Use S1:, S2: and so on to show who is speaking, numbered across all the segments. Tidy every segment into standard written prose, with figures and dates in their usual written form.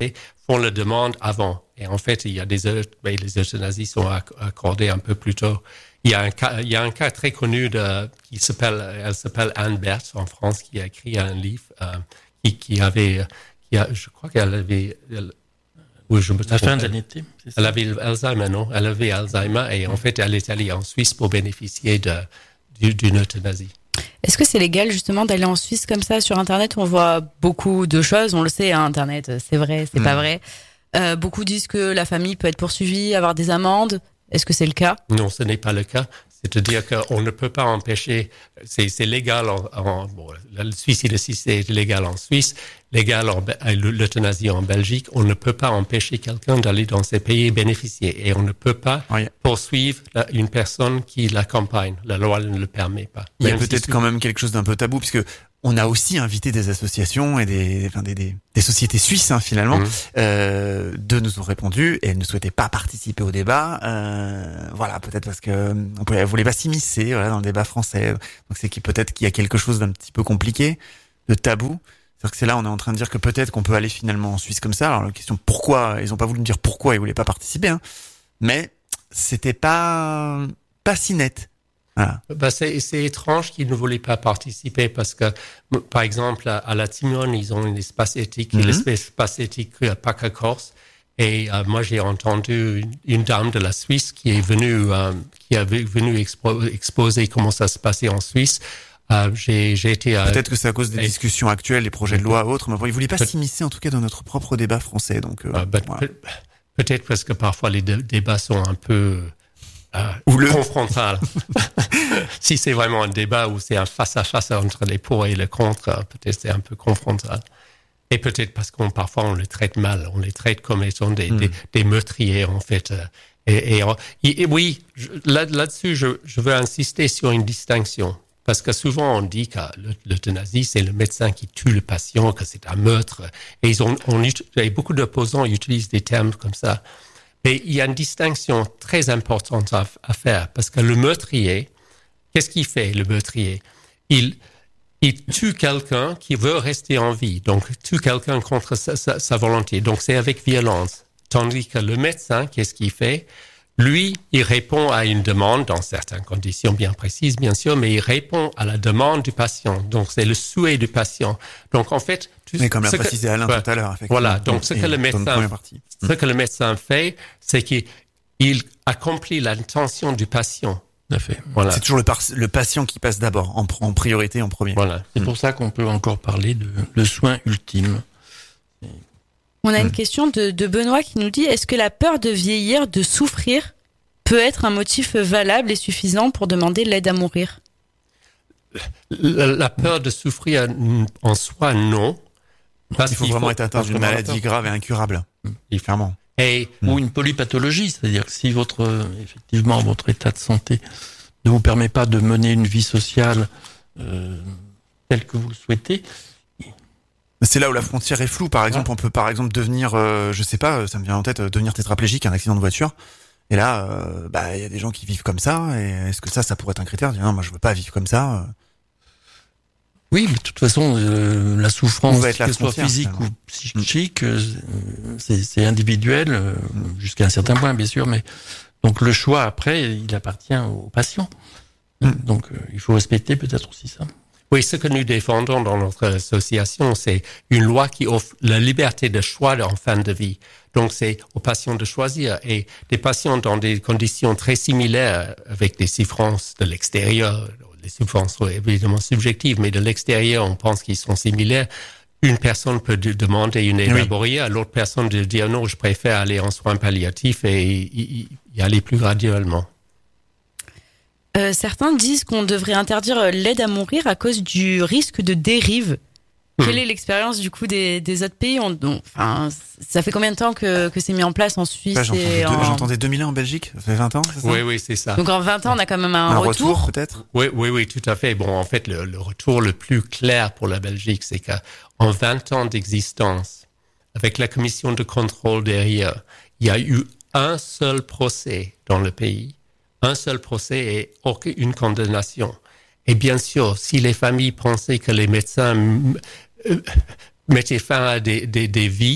S1: santé font la demande avant. Et en fait, il y a les euthanasies sont accordées un peu plus tôt. Il y a un cas très connu elle s'appelle Anne Berthe en France, qui a écrit un livre, je crois qu'elle avait, oui, je me trompe.
S2: La fin de l'été, c'est ça?
S1: Elle avait Alzheimer, non? Elle avait Alzheimer et en fait, elle est allée en Suisse pour bénéficier d'une euthanasie.
S3: Est-ce que c'est légal justement d'aller en Suisse comme ça sur Internet où on voit beaucoup de choses? On le sait, hein, Internet, c'est vrai, c'est pas vrai. Beaucoup disent que la famille peut être poursuivie, avoir des amendes. Est-ce que c'est le cas? Non, ce n'est pas le cas. C'est-à-dire qu'on ne peut pas empêcher, c'est légal la Suisse, c'est légal en Suisse, légal l'euthanasie en Belgique. On ne peut pas empêcher quelqu'un d'aller dans ces pays et bénéficier. Et on ne peut pas poursuivre une personne qui l'accompagne. La loi ne le permet pas.
S4: Il y a peut-être quand même quelque chose d'un peu tabou, puisque on a aussi invité des associations et des sociétés suisses, hein, finalement. Deux nous ont répondu et elles ne souhaitaient pas participer au débat. Voilà, peut-être parce que elles voulaient pas s'immiscer, dans le débat français. Donc c'est peut-être qu'il y a quelque chose d'un petit peu compliqué, de tabou. C'est-à-dire que c'est là, on est en train de dire que peut-être qu'on peut aller finalement en Suisse comme ça. Alors la question, pourquoi? Ils ont pas voulu me dire pourquoi ils voulaient pas participer, hein. Mais c'était pas si net. Voilà.
S1: C'est étrange qu'ils ne voulaient pas participer parce que, par exemple, à la Timone, ils ont un espace éthique, l'espace éthique PACA Corse. Et moi, j'ai entendu une dame de la Suisse qui est venue exposer comment ça se passait en Suisse. J'ai été
S4: peut-être que c'est à cause des discussions actuelles, les projets de loi autres, mais bon, ils voulaient pas s'immiscer en tout cas dans notre propre débat français. Donc voilà.
S1: Peut-être parce que parfois les débats sont un peu confrontal. Si c'est vraiment un débat où c'est un face-à-face entre les pour et les contre, peut-être c'est un peu confrontal. Et peut-être parce parfois on les traite mal, on les traite comme étant des meurtriers en fait. Et oui, là-dessus, je veux insister sur une distinction. Parce que souvent on dit que l'euthanasie, c'est le médecin qui tue le patient, que c'est un meurtre. Et beaucoup d'opposants utilisent des termes comme ça. Mais il y a une distinction très importante à faire, parce que le meurtrier, qu'est-ce qu'il fait, le meurtrier? Il tue quelqu'un qui veut rester en vie, donc tue quelqu'un contre sa volonté, donc c'est avec violence. Tandis que le médecin, qu'est-ce qu'il fait? Lui, il répond à une demande, dans certaines conditions bien précises, bien sûr, mais il répond à la demande du patient. Donc, c'est le souhait du patient. Donc, en fait...
S4: Mais comme l'a précisé Alain tout à l'heure, effectivement.
S1: Voilà, donc ce que le médecin fait, c'est qu'il accomplit l'intention du patient.
S2: Tout à fait.
S4: Voilà. C'est toujours le patient qui passe d'abord, en priorité, en premier.
S1: Voilà.
S2: C'est pour ça qu'on peut encore parler de soin ultime.
S3: On a une question de Benoît qui nous dit: est-ce que la peur de vieillir, de souffrir, peut être un motif valable et suffisant pour demander l'aide à mourir?
S1: La peur de souffrir en soi, non.
S4: Parce il faut vraiment être atteint d'une maladie grave et incurable. Clairement.
S2: Ou une polypathologie, c'est-à-dire que si effectivement votre état de santé ne vous permet pas de mener une vie sociale telle que vous le souhaitez.
S4: C'est là où la frontière est floue. Par exemple, on peut par exemple devenir, je sais pas, ça me vient en tête, devenir tétraplégique, un accident de voiture. Et là, il y a des gens qui vivent comme ça. Et est-ce que ça pourrait être un critère? Non, moi je veux pas vivre comme ça.
S2: Oui, mais de toute façon, la souffrance,
S4: que ce soit
S2: physique ou psychique, c'est individuel jusqu'à un certain point, bien sûr. Mais donc le choix après, il appartient au patient. Donc il faut respecter peut-être aussi ça.
S1: Oui, ce que nous défendons dans notre association, c'est une loi qui offre la liberté de choix en fin de vie. Donc, c'est aux patients de choisir. Et des patients dans des conditions très similaires, avec des souffrances de l'extérieur, les souffrances sont évidemment subjectives, mais de l'extérieur, on pense qu'ils sont similaires. Une personne peut demander une aide laborieuse, à l'autre personne de dire non, je préfère aller en soins palliatifs et y aller plus graduellement.
S3: Certains disent qu'on devrait interdire l'aide à mourir à cause du risque de dérive. Quelle est l'expérience du coup des autres pays? Ça fait combien de temps que c'est mis en place en Suisse?
S4: J'entendais 2001 en Belgique, ça fait 20 ans, c'est ça?
S1: Oui, c'est ça.
S3: Donc en 20 ans, on a quand même un retour
S4: peut-être?
S1: Oui, tout à fait. Bon, en fait, le retour le plus clair pour la Belgique, c'est qu'en 20 ans d'existence, avec la commission de contrôle derrière, il y a eu un seul procès dans le pays. Un seul procès et aucune condamnation. Et bien sûr, si les familles pensaient que les médecins mettaient fin à des vies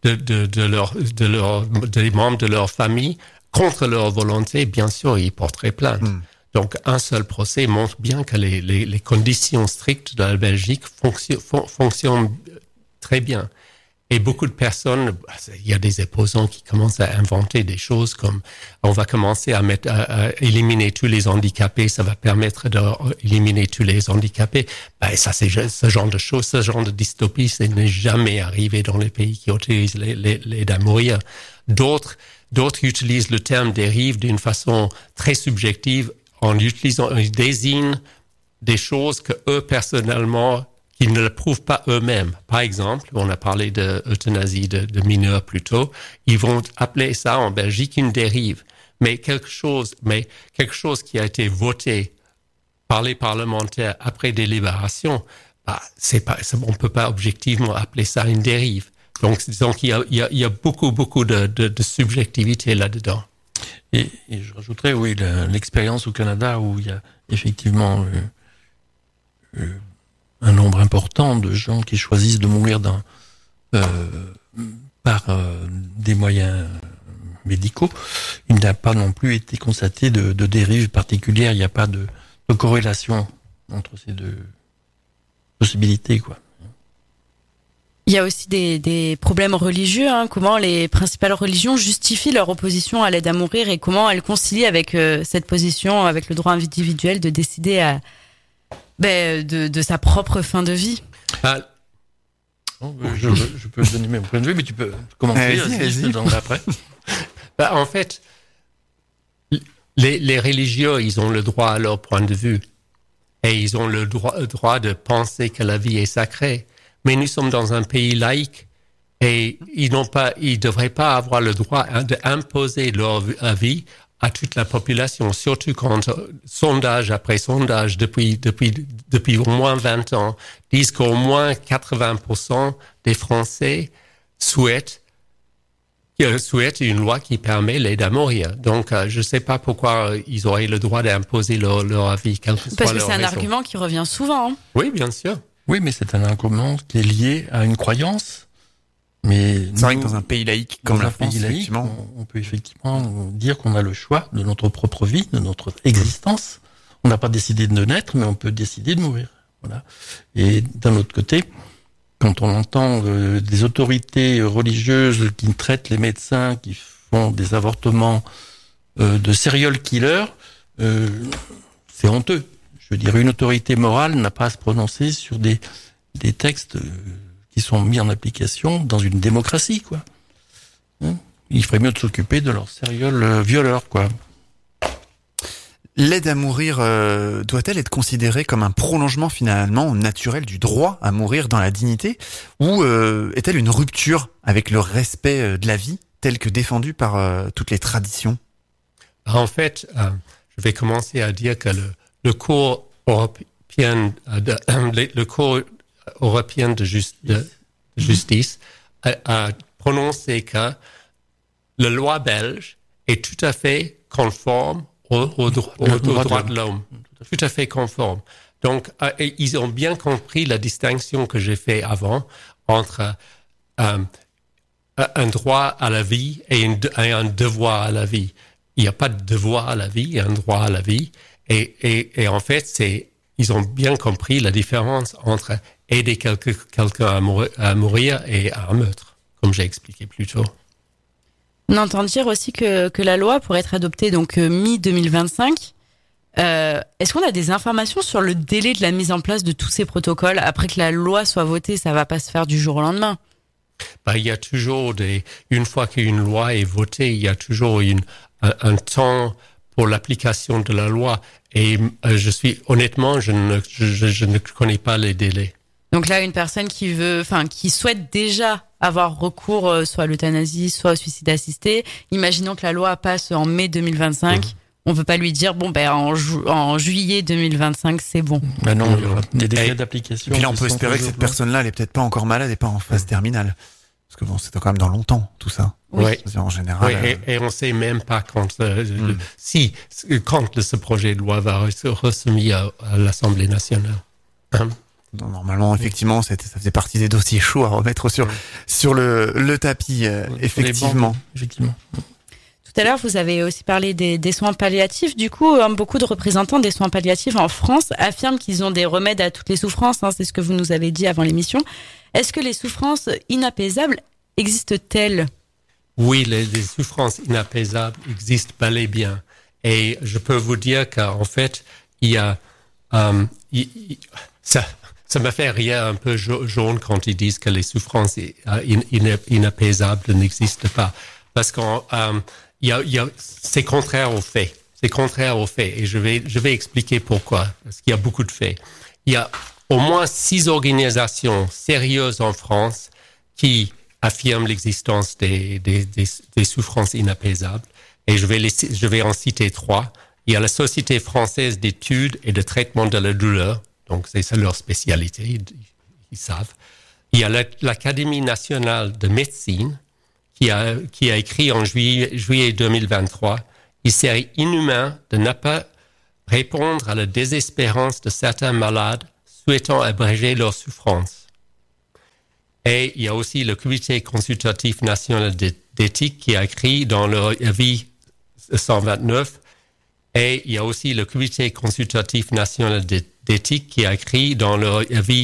S1: des membres de leur famille contre leur volonté, bien sûr, ils porteraient plainte. Donc, un seul procès montre bien que les conditions strictes de la Belgique fonctionnent très bien. Et beaucoup de personnes, il y a des opposants qui commencent à inventer des choses comme on va commencer à éliminer tous les handicapés, ça va permettre d'éliminer tous les handicapés. Ça, c'est ce genre de choses, ce genre de dystopie, ça n'est jamais arrivé dans les pays qui autorisent l'aide à mourir. D'autres utilisent le terme dérive d'une façon très subjective en utilisant, ils désignent des choses que eux, personnellement, qui ne le prouvent pas eux-mêmes. Par exemple, on a parlé d'euthanasie de mineurs plus tôt. Ils vont appeler ça en Belgique une dérive. Mais quelque chose qui a été voté par les parlementaires après délibération, on peut pas objectivement appeler ça une dérive. Donc il y a beaucoup de subjectivité là-dedans.
S2: Et je rajouterais, oui, l'expérience au Canada où il y a effectivement un nombre important de gens qui choisissent de mourir par des moyens médicaux. Il n'a pas non plus été constaté de dérive particulière. Il n'y a pas de corrélation entre ces deux possibilités, quoi.
S3: Il y a aussi des problèmes religieux. Comment les principales religions justifient leur opposition à l'aide à mourir et comment elles concilient avec cette position, avec le droit individuel de décider de sa propre fin de vie.
S2: Je peux donner mon point de vue, mais tu peux commencer. Je te donnerai après.
S1: En fait, les religieux, ils ont le droit à leur point de vue et ils ont le droit de penser que la vie est sacrée. Mais nous sommes dans un pays laïque et ils devraient pas avoir le droit d'imposer leur avis à toute la population, surtout quand sondage après sondage depuis au moins 20 ans disent qu'au moins 80% des Français souhaitent une loi qui permet l'aide à mourir. Donc, je sais pas pourquoi ils auraient le droit d'imposer leur avis, quelle que soit
S3: Parce que
S1: leur
S3: c'est un
S1: raison.
S3: argument qui revient souvent.
S1: Oui, bien sûr.
S2: Oui, mais c'est un argument qui est lié à une croyance. Mais
S4: c'est vrai que dans un pays laïque comme la France, effectivement,
S2: on peut effectivement dire qu'on a le choix de notre propre vie, de notre existence. On n'a pas décidé de naître, mais on peut décider de mourir. Voilà. Et d'un autre côté, quand on entend des autorités religieuses qui traitent les médecins qui font des avortements de serial killers, c'est honteux. Je veux dire, une autorité morale n'a pas à se prononcer sur des textes qui sont mis en application dans une démocratie, quoi. Il ferait mieux de s'occuper de leurs serial violeurs, quoi.
S4: L'aide à mourir doit-elle être considérée comme un prolongement finalement naturel du droit à mourir dans la dignité ou est-elle une rupture avec le respect de la vie tel que défendu par toutes les traditions?
S1: En fait, je vais commencer à dire que le cours européen de justice a prononcé que la loi belge est tout à fait conforme au droit de l'homme. Tout à fait conforme. Donc, ils ont bien compris la distinction que j'ai fait avant entre un droit à la vie et un devoir à la vie. Il n'y a pas de devoir à la vie, il y a un droit à la vie. Et en fait, ils ont bien compris la différence entre aider quelqu'un à mourir et à un meurtre, comme j'ai expliqué plus tôt.
S3: On entend dire aussi que la loi pourrait être adoptée donc mi-2025. Est-ce qu'on a des informations sur le délai de la mise en place de tous ces protocoles après que la loi soit votée? Ça va pas se faire du jour au lendemain.
S1: Il y a toujours une fois qu'une loi est votée, il y a toujours un temps pour l'application de la loi. Et honnêtement, je ne connais pas les délais.
S3: Donc là, une personne qui souhaite déjà avoir recours soit à l'euthanasie, soit au suicide assisté, imaginons que la loi passe en mai 2025, on ne peut pas lui dire, en juillet 2025, c'est bon.
S2: Ben non, il y aura des délais d'application.
S4: Et puis là, on peut espérer que cette personne-là, elle est peut-être pas encore malade et pas en phase terminale. Parce que c'est quand même dans longtemps, tout ça.
S1: Oui.
S4: En général.
S1: Oui, et on sait même pas quand ce projet de loi va être remis à l'Assemblée nationale.
S4: Donc, normalement, effectivement, ça faisait partie des dossiers chauds à remettre sur le tapis, effectivement.
S2: Effectivement.
S3: Tout à l'heure, vous avez aussi parlé des soins palliatifs. Du coup, beaucoup de représentants des soins palliatifs en France affirment qu'ils ont des remèdes à toutes les souffrances. C'est ce que vous nous avez dit avant l'émission. Est-ce que les souffrances inapaisables existent-elles ?
S1: Oui, les souffrances inapaisables existent bel et bien. Et je peux vous dire qu'en fait, il y a... ça me fait rire un peu jaune quand ils disent que les souffrances inapaisables n'existent pas. Parce qu'on... c'est contraire aux faits. C'est contraire aux faits. Et je vais expliquer pourquoi. Parce qu'il y a beaucoup de faits. Il y a au moins 6 organisations sérieuses en France qui affirment l'existence des souffrances inapaisables. Et je vais en citer 3. Il y a la Société française d'études et de traitement de la douleur. Donc, c'est leur spécialité. Ils savent. Il y a l'Académie nationale de médecine qui a écrit en juillet 2023, il serait inhumain de ne pas répondre à la désespérance de certains malades souhaitant abréger leur souffrance. Et il y a aussi le Comité consultatif national d'éthique qui a écrit dans leur avis 129, et il y a aussi le Comité consultatif national d'éthique qui a écrit dans leur avis